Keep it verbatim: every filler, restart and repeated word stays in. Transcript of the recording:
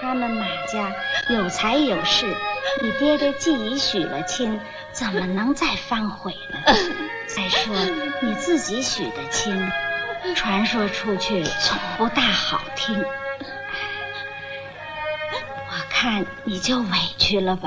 他们马家有财有势，你爹爹既已许了亲，怎么能再反悔呢？再说你自己许的亲，传说出去总不大好听。我看你就委屈了吧。